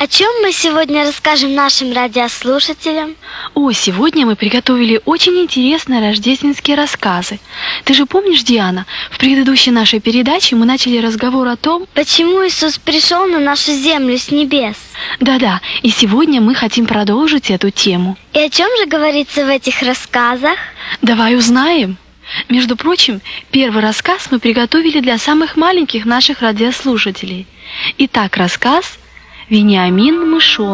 О чем мы сегодня расскажем нашим радиослушателям? Сегодня мы приготовили очень интересные рождественские рассказы. Ты же помнишь, Диана, в предыдущей нашей передаче мы начали разговор о том, почему Иисус пришел на нашу землю с небес. Да-да, и сегодня мы хотим продолжить эту тему. И о чем же говорится в этих рассказах? Давай узнаем. Между прочим, первый рассказ мы приготовили для самых маленьких наших радиослушателей. Итак, рассказ «Вениамин Мышонок».